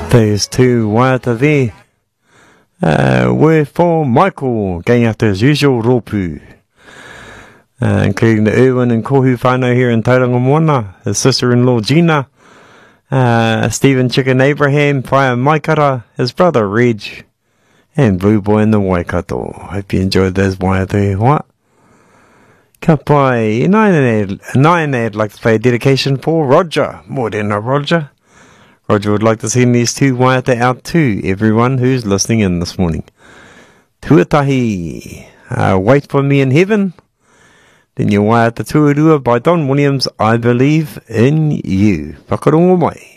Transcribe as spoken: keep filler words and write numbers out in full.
Those two waiata there uh, were for Michael, going after his usual ropu, uh, including the Irwin and Kohu whānau here in Tauranga Moana, his sister-in-law Gina, uh, Stephen Chicken Abraham, Whaia Maikara, his brother Reg, and Blue Boy in the Waikato. Hope you enjoyed those waiata. What? Ka pai, and I'd like to play a dedication for Roger, more than a Roger. Roger would like to send these two waiata out to everyone who's listening in this morning. Tuatahi, uh, Wait for Me in Heaven. Then your waiata tuarua by Don Williams, I Believe in You. Whakarongo mai.